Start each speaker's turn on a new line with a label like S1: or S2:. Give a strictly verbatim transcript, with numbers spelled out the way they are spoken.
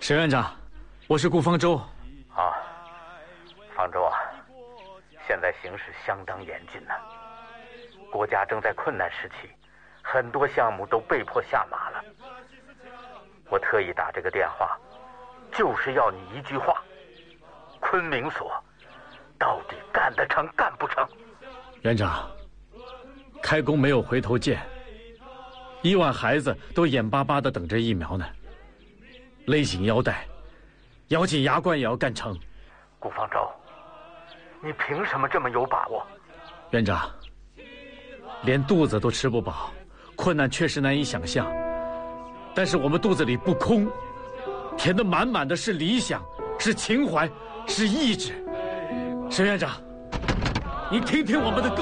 S1: 沈院长，我是顾方舟。
S2: 啊，方舟啊，现在形势相当严峻呐、啊，国家正在困难时期，很多项目都被迫下马了。我特意打这个电话，就是要你一句话：昆明所到底干得成干不成？
S1: 院长，开工没有回头箭，亿万孩子都眼巴巴地等着疫苗呢。勒紧腰带，咬紧牙关也要干成。
S2: 顾方舟，你凭什么这么有把握？
S1: 院长，连肚子都吃不饱，困难确实难以想象。但是我们肚子里不空，填得满满的是理想，是情怀，是意志。沈院长，你听听我们的歌。